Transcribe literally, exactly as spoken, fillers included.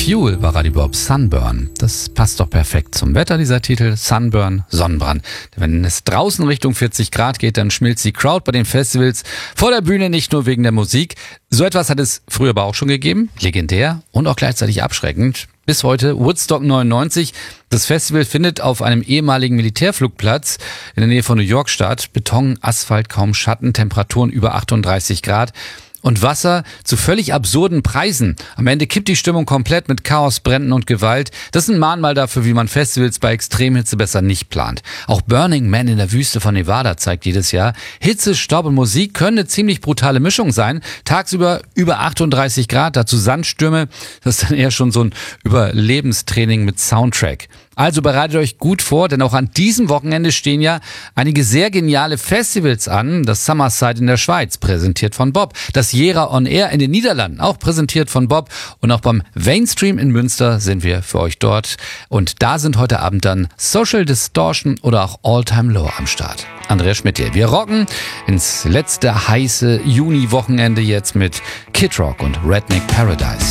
Fuel bei Radio Bob, Sunburn. Das passt doch perfekt zum Wetter, dieser Titel. Sunburn, Sonnenbrand. Wenn es draußen Richtung vierzig Grad geht, dann schmilzt die Crowd bei den Festivals vor der Bühne, nicht nur wegen der Musik. So etwas hat es früher aber auch schon gegeben. Legendär und auch gleichzeitig abschreckend. Bis heute Woodstock neunundneunzig. Das Festival findet auf einem ehemaligen Militärflugplatz in der Nähe von New York statt. Beton, Asphalt, kaum Schatten, Temperaturen über achtunddreißig Grad. Und Wasser zu völlig absurden Preisen. Am Ende kippt die Stimmung komplett mit Chaos, Bränden und Gewalt. Das ist ein Mahnmal dafür, wie man Festivals bei Extremhitze besser nicht plant. Auch Burning Man in der Wüste von Nevada zeigt jedes Jahr, Hitze, Staub und Musik können eine ziemlich brutale Mischung sein. Tagsüber über achtunddreißig Grad, dazu Sandstürme. Das ist dann eher schon so ein Überlebenstraining mit Soundtrack. Also bereitet euch gut vor, denn auch an diesem Wochenende stehen ja einige sehr geniale Festivals an. Das Summerside in der Schweiz, präsentiert von Bob. Das Jera On Air in den Niederlanden, auch präsentiert von Bob. Und auch beim Mainstream in Münster sind wir für euch dort. Und da sind heute Abend dann Social Distortion oder auch All Time Low am Start. Andreas Schmidt hier. Wir rocken ins letzte heiße Juni-Wochenende jetzt mit Kid Rock und Redneck Paradise.